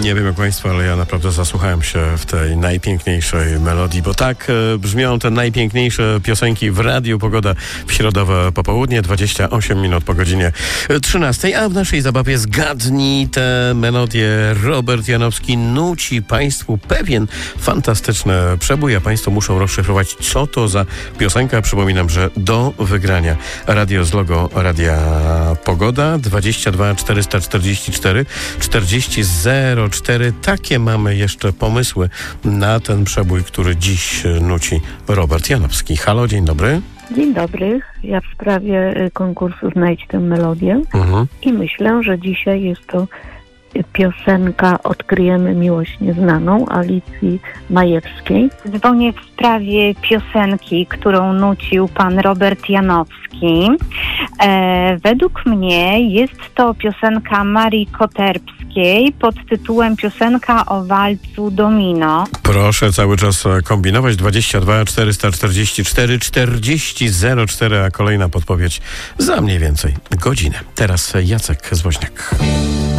Nie wiem jak Państwo, ale ja naprawdę zasłuchałem się w tej najpiękniejszej melodii, bo tak brzmią te najpiękniejsze piosenki w Radiu Pogoda w środowe popołudnie, 28 minut po godzinie 13, a w naszej zabawie Zgadnij tę melodię. Robert Janowski nuci Państwu pewien fantastyczny przebój, a Państwo muszą rozszyfrować, co to za piosenka. Przypominam, że do wygrania radio z logo Radia Pogoda 22 444 4004. Takie mamy jeszcze pomysły na ten przebój, który dziś nuci Robert Janowski. Halo, dzień dobry. Dzień dobry. Ja w sprawie konkursu Znajdź tę melodię i myślę, że dzisiaj jest to piosenka Odkryjemy miłość nieznaną Alicji Majewskiej. Dzwonię w sprawie piosenki, którą nucił pan Robert Janowski. Według mnie jest to piosenka Marii Koterskiej pod tytułem Piosenka o walcu domino. Proszę cały czas kombinować. 22 444 4004, a kolejna podpowiedź za mniej więcej godzinę. Teraz Jacek z Woźniak.